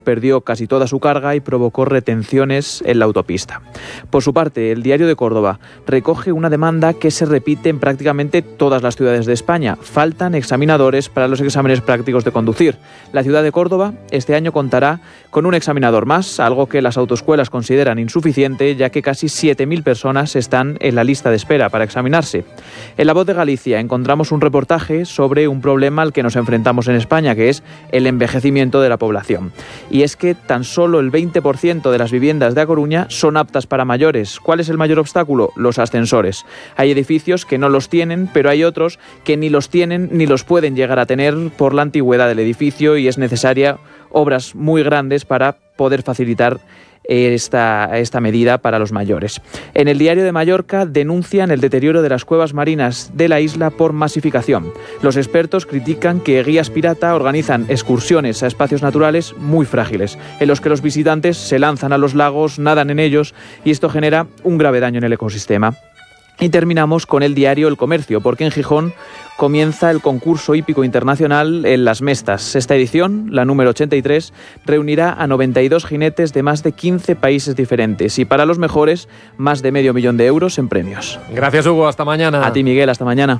perdió casi toda su carga y provocó retenciones en la autopista. Por su parte, el Diario de Córdoba recoge una demanda que se repite en prácticamente todas las ciudades de España. Faltan examinadores para los exámenes prácticos de conducir. La ciudad de Córdoba este año contará con un examinador más, algo que las autoescuelas consideran insuficiente, ya que casi 7.000 personas están en la lista de espera para examinarse. En La Voz de Galicia encontramos un reportaje sobre un problema al que nos enfrentamos en España, que es el envejecimiento de la población. Y es que tan solo el 20% de las viviendas de A Coruña son aptas para mayores. ¿Cuál es el mayor obstáculo? Los ascensores. Hay edificios que no los tienen, pero hay otros que ni los tienen ni los pueden llegar a tener por la antigüedad del edificio y es necesaria obras muy grandes para poder facilitar esta medida para los mayores. En el Diario de Mallorca denuncian el deterioro de las cuevas marinas de la isla por masificación. Los expertos critican que guías pirata organizan excursiones a espacios naturales muy frágiles, en los que los visitantes se lanzan a los lagos, nadan en ellos y esto genera un grave daño en el ecosistema. Y terminamos con el diario El Comercio, porque en Gijón comienza el concurso hípico internacional en Las Mestas. Esta edición, la número 83, reunirá a 92 jinetes de más de 15 países diferentes y para los mejores, más de 500.000 euros en premios. Gracias, Hugo. Hasta mañana. A ti, Miguel. Hasta mañana.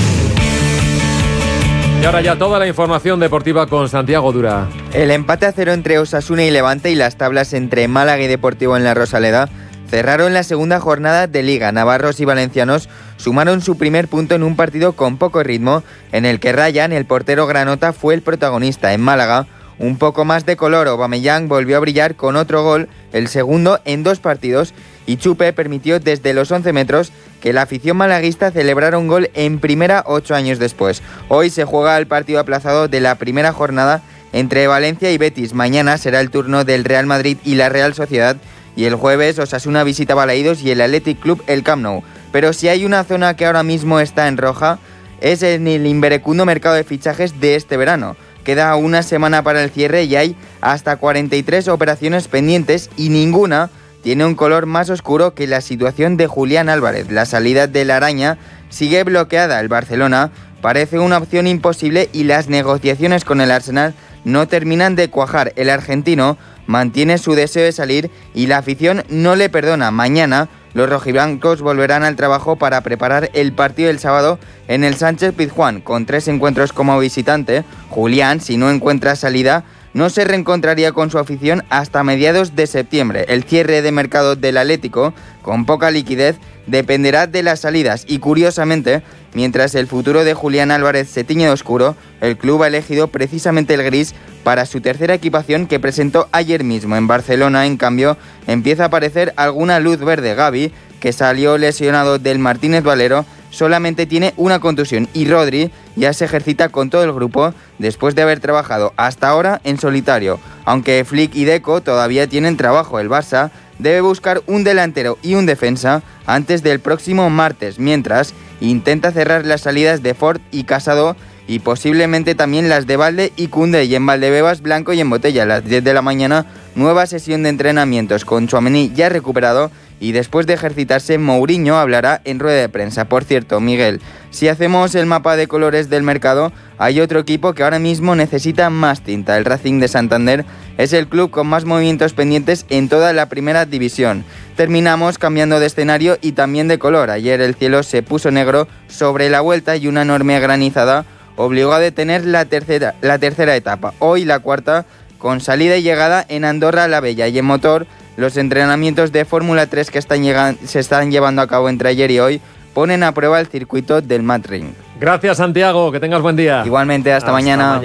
Y ahora ya toda la información deportiva con Santiago Dura. El empate a 0 entre Osasuna y Levante y las tablas entre Málaga y Deportivo en la Rosaleda cerraron la segunda jornada de Liga. Navarros y valencianos sumaron su primer punto en un partido con poco ritmo, en el que Ryan, el portero granota, fue el protagonista. En Málaga, un poco más de color. Aubameyang volvió a brillar con otro gol, el segundo en 2 partidos, y Chupe permitió desde los 11 metros que la afición malaguista celebrara un gol en primera 8 años después. Hoy se juega el partido aplazado de la primera jornada entre Valencia y Betis. Mañana será el turno del Real Madrid y la Real Sociedad, y el jueves Osasuna visita Balaídos y el Athletic Club el Camp Nou. Pero si hay una zona que ahora mismo está en roja, es en el inverecundo mercado de fichajes de este verano. Queda una semana para el cierre y hay hasta 43 operaciones pendientes y ninguna tiene un color más oscuro que la situación de Julián Álvarez. La salida de la Araña sigue bloqueada. El Barcelona parece una opción imposible y las negociaciones con el Arsenal no terminan de cuajar. El argentino mantiene su deseo de salir y la afición no le perdona. Mañana los rojiblancos volverán al trabajo para preparar el partido del sábado en el Sánchez-Pizjuán. Con 3 encuentros como visitante, Julián, si no encuentra salida, no se reencontraría con su afición hasta mediados de septiembre. El cierre de mercado del Atlético, con poca liquidez, dependerá de las salidas y, curiosamente, mientras el futuro de Julián Álvarez se tiñe de oscuro, el club ha elegido precisamente el gris para su tercera equipación que presentó ayer mismo. En Barcelona, en cambio, empieza a aparecer alguna luz verde. Gavi, que salió lesionado del Martínez Valero, solamente tiene una contusión y Rodri ya se ejercita con todo el grupo después de haber trabajado hasta ahora en solitario. Aunque Flick y Deco todavía tienen trabajo, el Barça debe buscar un delantero y un defensa antes del próximo martes, mientras intenta cerrar las salidas de Ford y Casado y posiblemente también las de Valde y Koundé. Y en Valdebebas, blanco y en botella. A las 10 de la mañana, nueva sesión de entrenamientos con Tchouaméni ya recuperado y después de ejercitarse, Mourinho hablará en rueda de prensa. Por cierto, Miguel, si hacemos el mapa de colores del mercado, hay otro equipo que ahora mismo necesita más tinta. El Racing de Santander es el club con más movimientos pendientes en toda la primera división. Terminamos cambiando de escenario y también de color. Ayer el cielo se puso negro sobre la Vuelta y una enorme granizada obligó a detener la tercera etapa. Hoy la cuarta, con salida y llegada en Andorra la Bella. Y en motor, los entrenamientos de Fórmula 3 que se están llevando a cabo entre ayer y hoy ponen a prueba el circuito del Matring. Gracias, Santiago, que tengas buen día. Igualmente, hasta mañana.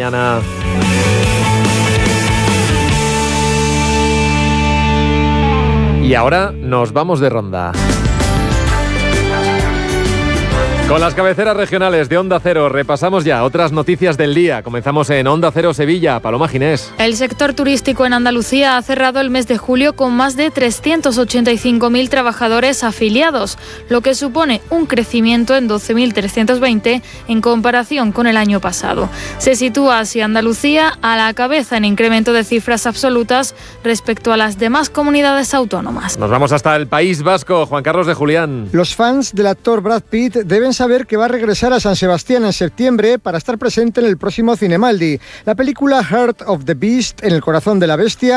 Y ahora nos vamos de ronda. Con las cabeceras regionales de Onda Cero repasamos ya otras noticias del día. Comenzamos en Onda Cero Sevilla. Paloma Ginés. El sector turístico en Andalucía ha cerrado el mes de julio con más de 385.000 trabajadores afiliados, lo que supone un crecimiento en 12.320 en comparación con el año pasado. Se sitúa así Andalucía a la cabeza en incremento de cifras absolutas respecto a las demás comunidades autónomas. Nos vamos hasta el País Vasco. Juan Carlos de Julián. Los fans del actor Brad Pitt deben saber que va a regresar a San Sebastián en septiembre para estar presente en el próximo Cinemaldi. La película Heart of the Beast, en el corazón de la bestia,